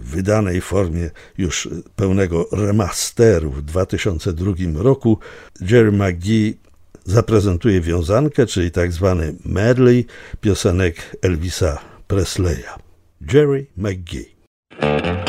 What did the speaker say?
wydanej formie już pełnego remasteru w 2002 roku Jerry McGee zaprezentuje wiązankę, czyli tak zwany medley piosenek Elvisa Presleya. Jerry McGee.